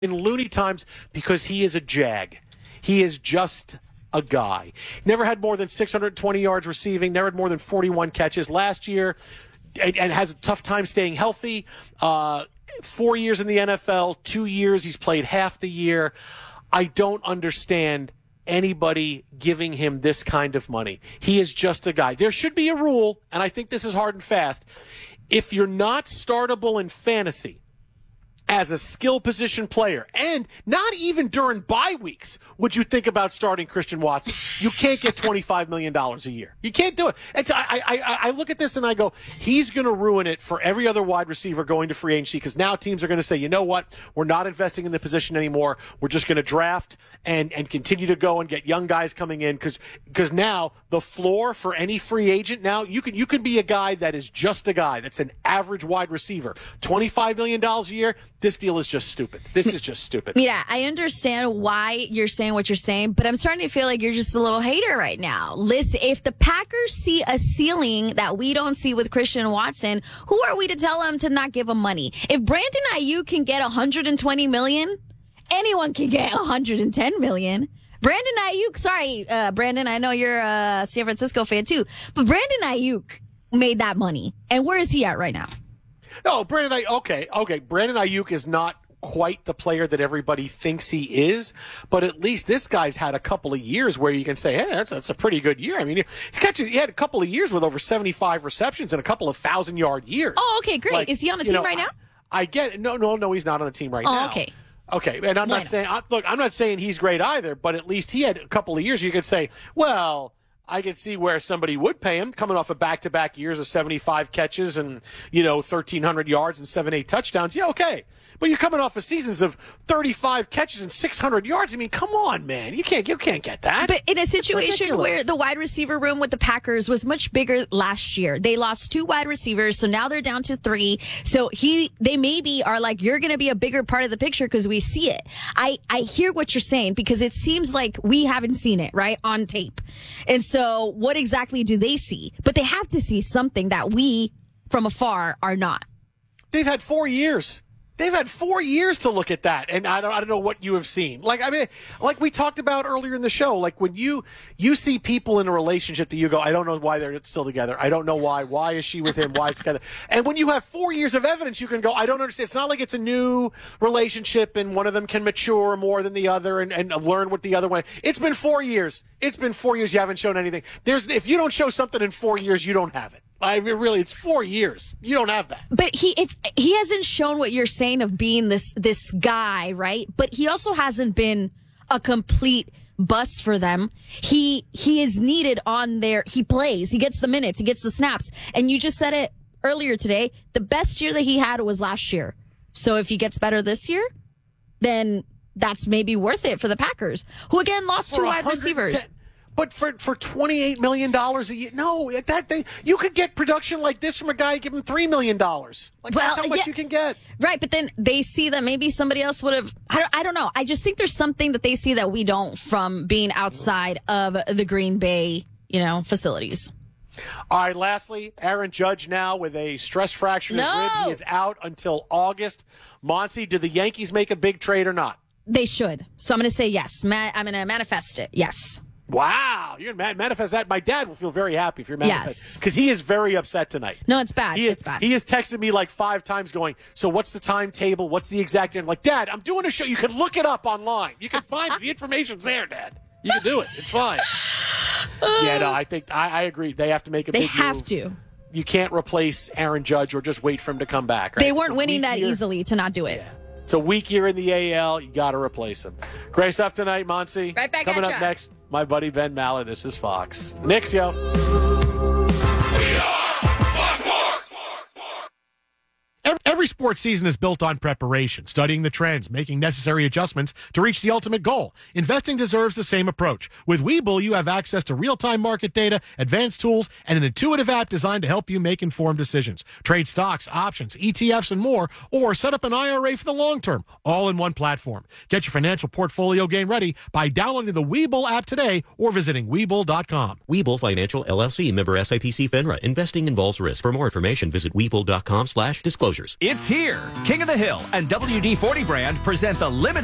in loony times because he is a jag. He is just a guy. Never had more than 620 yards receiving, never had more than 41 catches last year, and has a tough time staying healthy. 4 years in the NFL, 2 years he's played half the year. I don't understand anybody giving him this kind of money. He is just a guy. There should be a rule, and I think this is hard and fast. If you're not startable in fantasy as a skill position player, and not even during bye weeks would you think about starting Christian Watson, you can't get $25 million a year. You can't do it. And so I look at this and I go, he's going to ruin it for every other wide receiver going to free agency, because now teams are going to say, you know what, we're not investing in the position anymore. We're just going to draft and continue to go and get young guys coming in, because now the floor for any free agent, now you can be a guy that is just a guy that's an average wide receiver. $25 million a year, this deal is just stupid. This is just stupid. Yeah, I understand why you're saying what you're saying, but I'm starting to feel like you're just a little hater right now. Listen, if the Packers see a ceiling that we don't see with Christian Watson, who are we to tell them to not give him money? If Brandon Ayuk can get $120 million, anyone can get $110 million. Brandon Ayuk, sorry, Brandon, I know you're a San Francisco fan too, but Brandon Ayuk made that money. And where is he at right now? No, Brandon Ayuk, okay. Brandon Ayuk is not quite the player that everybody thinks he is, but at least this guy's had a couple of years where you can say, hey, that's a pretty good year. I mean, he had a couple of years with over 75 receptions and a couple of 1,000-yard years. Oh, okay, great. Like, is he on the team right now? I get it. No, he's not on the team right now. Okay. Okay, and I'm not saying he's great either, but at least he had a couple of years you could say, well, I could see where somebody would pay him coming off of back-to-back years of 75 catches and, 1,300 yards and 7-8 touchdowns. Yeah, okay. But you're coming off of seasons of 35 catches and 600 yards. I mean, come on, man. You can't get that. But in a situation where the wide receiver room with the Packers was much bigger last year, they lost 2 wide receivers, so now they're down to 3. So they maybe are like, you're going to be a bigger part of the picture because we see it. I hear what you're saying, because it seems like we haven't seen it, right, on tape. And so what exactly do they see? But they have to see something that we, from afar, are not. They've had 4 years. They've had 4 years to look at that, and I don't know what you have seen. Like we talked about earlier in the show, like when you see people in a relationship that you go, I don't know why they're still together. I don't know why. Why is she with him? Why is he together? And when you have 4 years of evidence, you can go, I don't understand. It's not like it's a new relationship and one of them can mature more than the other and learn what the other one. It's been 4 years. It's been 4 years. You haven't shown anything. If you don't show something in 4 years, you don't have it. I mean, really, it's 4 years. You don't have that. But he hasn't shown what you're saying of being this guy, right? But he also hasn't been a complete bust for them. He is needed on there. He plays. He gets the minutes. He gets the snaps. And you just said it earlier today. The best year that he had was last year. So if he gets better this year, then that's maybe worth it for the Packers, who again lost 2 wide receivers. But for $28 million a year, no, you could get production like this from a guy, give him $3 million. That's how much you can get. Right, but then they see that maybe somebody else would have, I don't know. I just think there's something that they see that we don't from being outside of the Green Bay, facilities. All right, lastly, Aaron Judge now with a stress fracture in his rib. He is out until August. Monty, do the Yankees make a big trade or not? They should. So I'm going to say yes. I'm going to manifest it. Yes. Wow, you're going to manifest that. My dad will feel very happy if you're manifesting. Because he is very upset tonight. No, it's bad. It's bad. He has texted me like 5 times going, so what's the timetable? What's the exact end? I'm like, Dad, I'm doing a show. You can look it up online. You can find it. The information's there, Dad. You can do it. It's fine. Yeah, no, I think I agree. They have to make a big move. They have to. You can't replace Aaron Judge or just wait for him to come back. Right? They weren't winning that easily to not do it. Yeah. It's a weak year in the AL. You got to replace him. Great stuff tonight, Monty. Right back Coming at up ya. next, my buddy Ben Maller. This is Fox. Knicks, yo. Every sports season is built on preparation, studying the trends, making necessary adjustments to reach the ultimate goal. Investing deserves the same approach. With Webull, you have access to real-time market data, advanced tools, and an intuitive app designed to help you make informed decisions. Trade stocks, options, ETFs, and more, or set up an IRA for the long term, all in one platform. Get your financial portfolio game ready by downloading the Webull app today or visiting Webull.com. Webull Financial, LLC, member SIPC FINRA. Investing involves risk. For more information, visit Webull.com/disclosures. It's here. King of the Hill and WD-40 brand present the limited